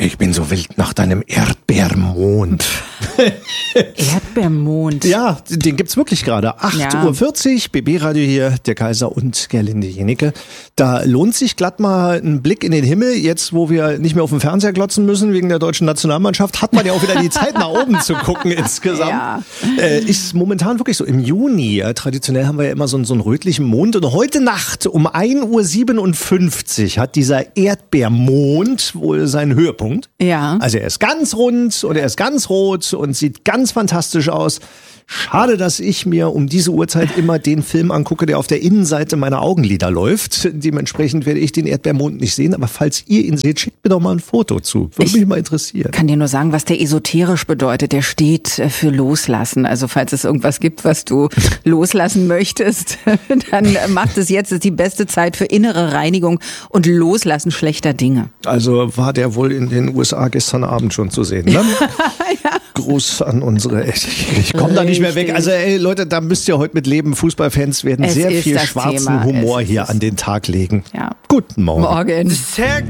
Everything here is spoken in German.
Ich bin so wild nach deinem Erdbeermond. Erdbeermond? Ja, den gibt's wirklich gerade. 8:40 Uhr, BB-Radio hier, der Kaiser und Gerlinde Jenecke. Da lohnt sich glatt mal ein Blick in den Himmel. Jetzt, wo wir nicht mehr auf den Fernseher glotzen müssen wegen der deutschen Nationalmannschaft, hat man ja auch wieder die Zeit, nach oben zu gucken insgesamt. Ja. Ist momentan wirklich so. Im Juni, traditionell haben wir ja immer so einen rötlichen Mond. Und heute Nacht um 1:57 Uhr hat dieser Erdbeermond wohl seinen Höhepunkt. Ja. Also er ist ganz rund und er ist ganz rot und sieht ganz fantastisch aus. Schade, dass ich mir um diese Uhrzeit immer den Film angucke, der auf der Innenseite meiner Augenlider läuft. Dementsprechend werde ich den Erdbeermond nicht sehen. Aber falls ihr ihn seht, schickt mir doch mal ein Foto zu. Würde mich mal interessieren. Ich kann dir nur sagen, was der esoterisch bedeutet. Der steht für Loslassen. Also falls es irgendwas gibt, was du loslassen möchtest, dann macht es jetzt. Das ist die beste Zeit für innere Reinigung und Loslassen schlechter Dinge. Also war der wohl in den USA gestern Abend schon zu sehen, ne? Ja. Gruß an unsere, ich komme da nicht mehr weg. Also ey, Leute, da müsst ihr heute mit leben. Fußballfans werden sehr viel schwarzen Humor hier an den Tag legen. Ja. Guten Morgen. Morgen. This haircut